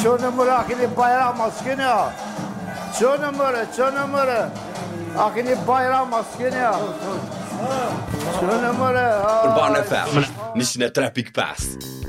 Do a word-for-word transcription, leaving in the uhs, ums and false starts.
چه نمره آخینی bayram maskeni ya. چه نمره چه نمره آخینی bayram maskeni ya. چه نمره Urbana F M, niscina Tropic Pass.